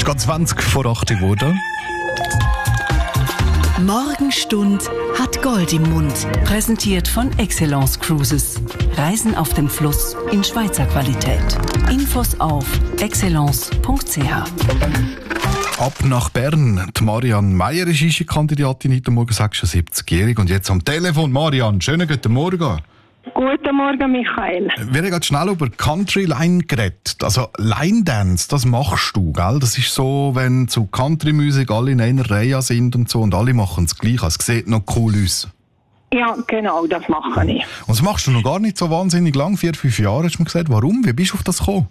gerade 20 vor 8 geworden. Morgenstund hat Gold im Mund. Präsentiert von Excellence Cruises. Reisen auf dem Fluss in Schweizer Qualität. Infos auf excellence.ch. Ab nach Bern. Die Marianne Meier ist Kandidatin heute Morgen, 76-jährig. Und jetzt am Telefon. Marianne, schönen guten Morgen. Guten Morgen, Michael. Wir haben gerade schnell über Country Line geredet. Also Line Dance, das machst du, gell? Das ist so, wenn zu Country-Musik alle in einer Reihe sind und so und alle machen es gleich. Es sieht noch cool aus. Ja, genau, das mache ich. Und das machst du noch gar nicht so wahnsinnig lang, 4-5 Jahre, hast du mir gesagt. Warum? Wie bist du auf das gekommen?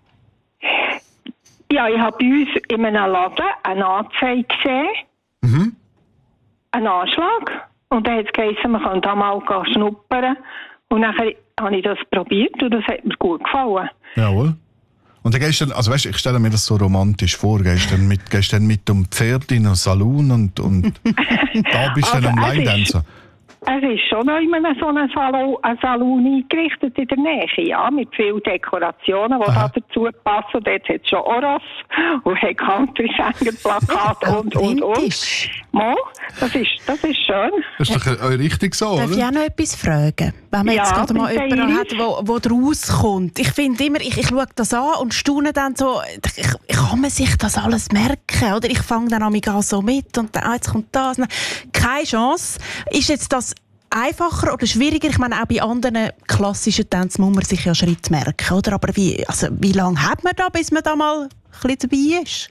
Ja, ich habe bei uns in einem Laden eine Anzeige gesehen. Einen Anschlag. Und dann hat es geheißen, man könnte mal schnuppern. Und nachher habe ich das probiert und das hat mir gut gefallen. Jawohl. Und dann gehst du, also weißt, ich stelle mir das so romantisch vor, gehst dann mit dem Pferd in einen Saloon und da bist du dann am Line-Dancer. Es ist schon noch immer so ein Salon eingerichtet in der Nähe, ja, mit vielen Dekorationen, die da dazu passen. Und dort hat es schon Oros und hat Country-Sänger-Plakate und. Mo, das ist schön. Das ist doch richtig so, oder? Darf ich auch noch etwas fragen? Wenn man jetzt gerade mal jemanden hat, der rauskommt. Ich finde immer, ich schaue das an und staune dann so, kann man sich das alles merken? Oder ich fange dann an so mit und dann, jetzt kommt das. Keine Chance. Ist jetzt das einfacher oder schwieriger? Ich meine, auch bei anderen klassischen Tänzen muss man sich ja Schritt merken, oder? Aber wie lange hat man da, bis man da mal ein bisschen dabei ist?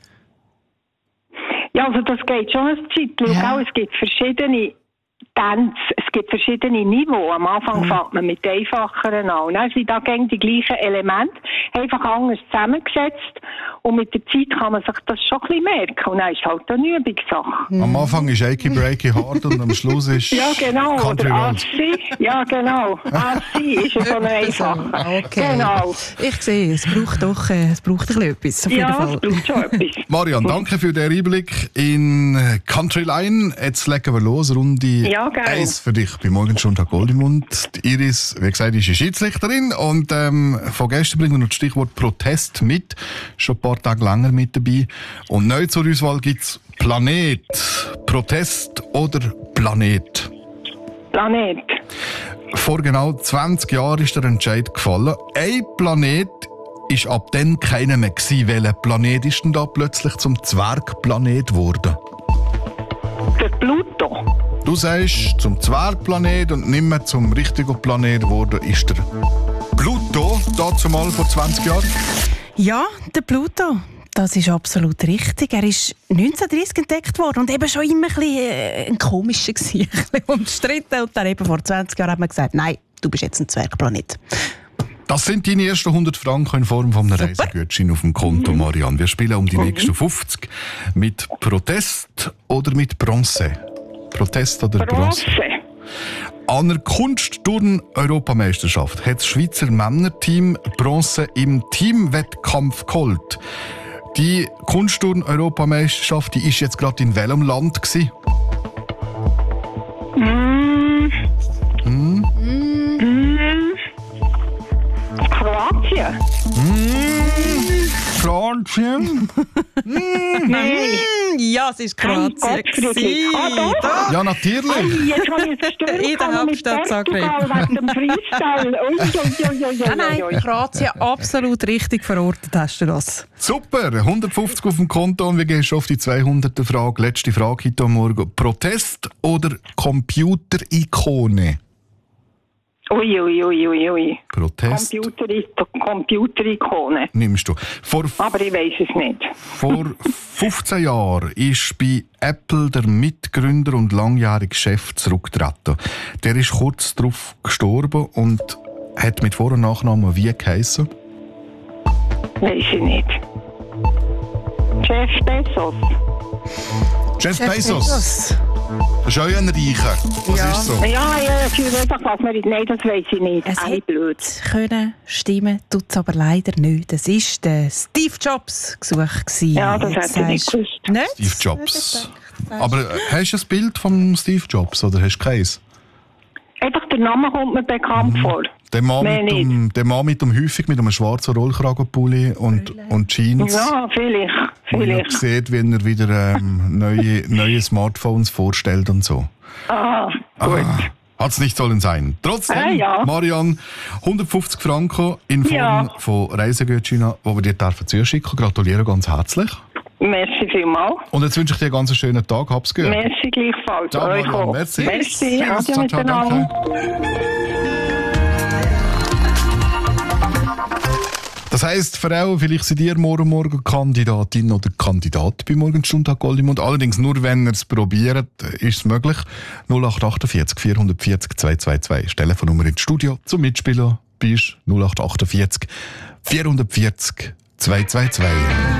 Ja, also das geht schon eine Zeit, weil auch es gibt verschiedene Tänze, es gibt verschiedene Niveaus. Am Anfang fängt man mit einfacheren an. Dann sind da die gleichen Elemente, einfach anders zusammengesetzt. Und mit der Zeit kann man sich das schon ein bisschen merken. Und dann ist halt eine Übungssache. Am Anfang ist Achy Breaky hard und am Schluss ist ja, genau. Country Oder Road. Ja, genau. Assi ist ja so eine einfache. Okay. Genau. Ich sehe, es braucht ein bisschen etwas. Auf jeden Fall. Es braucht schon etwas. Marianne, danke für den Einblick in Country Line. Jetzt legen wir los. Runde 1 für dich bei Morgenstund hat Gold im Mund. Die Iris, wie gesagt, ist eine Schiedsrichterin und von gestern bringen wir noch das Stichwort Protest mit. Schon ein paar Tage länger mit dabei. Und neu zur Auswahl gibt es Planet, Protest oder Planet? Planet. Vor genau 20 Jahren ist der Entscheid gefallen. Ein Planet ist ab dann keiner mehr gewesen. Welcher Planet ist denn da plötzlich zum Zwergplanet geworden? Der Pluto. Du sagst, zum Zwergplanet und nicht mehr zum richtigen Planet geworden ist der Pluto, dazu mal vor 20 Jahren? Ja, der Pluto. Das ist absolut richtig. Er ist 1930 entdeckt worden und eben schon immer ein komischer gewesen, ein bisschen umstritten. Und dann eben vor 20 Jahren hat man gesagt, nein, du bist jetzt ein Zwergplanet. Das sind deine ersten 100 Franken in Form von einem Reisegutschein auf dem Konto, Marianne. Wir spielen um die nächsten 50 mit Protest oder mit Bronze. Protest oder Bronze? An der Kunstturn-Europameisterschaft hat das Schweizer Männerteam Bronze im Teamwettkampf geholt. Die Kunstturn-Europameisterschaft, die ist jetzt gerade in welchem Land gewesen? Kroatien. Kroatien? Nein. Ja, es ist Kroatien. Doch? Ja, natürlich. Jetzt habe ich es gestört. In der Hauptstadt Zagreb. Wegen dem Freestyle. Nein, Kroatien absolut richtig verortet hast du das. Super, 150 auf dem Konto und wir gehen schon auf die 200. Frage. Letzte Frage heute Morgen. Protest oder Computerikone? Ui. Protest. Computerikone. Nimmst du. Aber ich weiss es nicht. Vor 15 Jahren ist bei Apple der Mitgründer und langjährige Chef zurückgetreten. Der ist kurz darauf gestorben und hat mit Vor- und Nachnamen wie geheissen? Weiss ich nicht. Jeff Bezos. Jeff Bezos. Das ist auch ein Reicher. Das ist so. Ja, ich weiß doch, was man... Nein, das weiss ich nicht. Es blöd. Können stimmen, tut es aber leider nicht. Das war der Steve Jobs gesucht. Ja, das hätte ich nicht gewusst. Nicht? Steve Jobs. Aber hast du ein Bild von Steve Jobs oder hast du keins? Einfach der Name kommt mir bekannt vor. Der Mann mit dem häufig mit einem schwarzen Rollkragenpulli und Jeans. Ja, vielleicht. Man sieht, wenn er wieder neue Smartphones vorstellt und so. Gut. Hat es nicht sollen sein. Trotzdem, Marianne, 150 Franken in Form von Reisegutscheinen, die wir dir zuschicken. Gratuliere ganz herzlich. Merci vielmals. Und jetzt wünsche ich dir einen ganz schönen Tag. Hab's gehört. Merci gleichfalls. Ciao, Marianne. Merci. Adieu miteinander. Das heisst, Frau, vielleicht seid ihr morgen Kandidatin oder Kandidat bei Morgenstunde Goldimund. Allerdings nur, wenn ihr es probiert, ist es möglich. 0848 440 222. Telefonnummer ins Studio zum Mitspielen. Bis 0848 440 222.